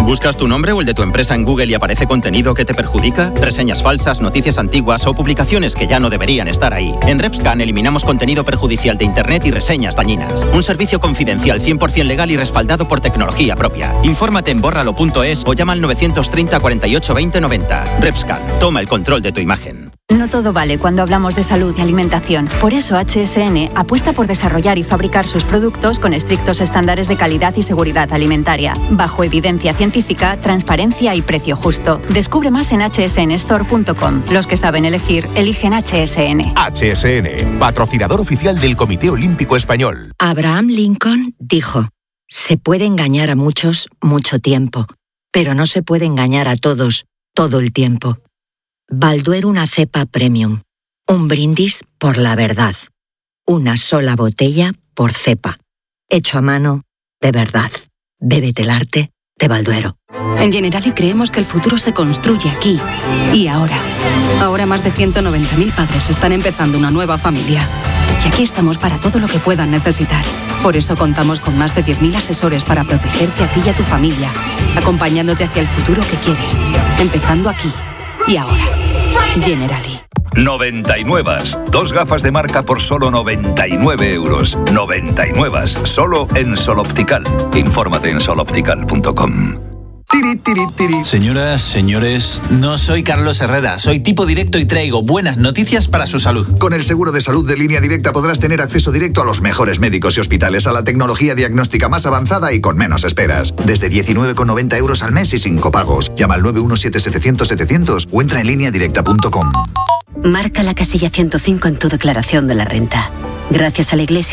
¿Buscas tu nombre o el de tu empresa en Google y aparece contenido que te perjudica? ¿Reseñas falsas, noticias antiguas o publicaciones que ya no deberían estar ahí? En RepScan eliminamos contenido perjudicial de Internet y reseñas dañinas. Un servicio confidencial 100% legal y respaldado por tecnología propia. Infórmate en bórralo.es o llama al 930 48 20 90. RepScan, toma el control de tu imagen. No todo vale cuando hablamos de salud y alimentación. Por eso HSN apuesta por desarrollar y fabricar sus productos con estrictos estándares de calidad y seguridad alimentaria, bajo evidencia científica, transparencia y precio justo. Descubre más en hsnstore.com. Los que saben elegir, eligen HSN. HSN, patrocinador oficial del Comité Olímpico Español. Abraham Lincoln dijo: se puede engañar a muchos mucho tiempo, pero no se puede engañar a todos todo el tiempo. Balduero, una cepa premium. Un brindis por la verdad. Una sola botella por cepa. Hecho a mano, de verdad. Bébete el arte de Balduero. En Generali creemos que el futuro se construye aquí y ahora. Ahora más de 190.000 padres están empezando una nueva familia. Y aquí estamos para todo lo que puedan necesitar. Por eso contamos con más de 10.000 asesores para protegerte a ti y a tu familia, acompañándote hacia el futuro que quieres, empezando aquí y ahora. Generali. 99. 2 gafas de marca por solo 99 euros. 99. Solo en Sol Optical. Infórmate en soloptical.com. Señoras, señores, no soy Carlos Herrera, soy tipo directo y traigo buenas noticias para su salud. Con el seguro de salud de Línea Directa podrás tener acceso directo a los mejores médicos y hospitales, a la tecnología diagnóstica más avanzada y con menos esperas. Desde 19,90 euros al mes y sin copagos. Llama al 917-700-700 o entra en lineadirecta.com. Marca la casilla 105 en tu declaración de la renta. Gracias a la Iglesia